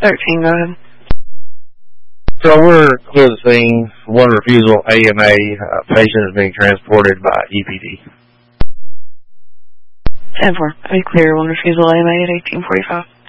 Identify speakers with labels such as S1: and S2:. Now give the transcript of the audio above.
S1: 13, go ahead.
S2: So we're clear the scene. One refusal AMA. Patient is being transported by EPD.
S1: 10-4. Be clear. One refusal AMA at 1845.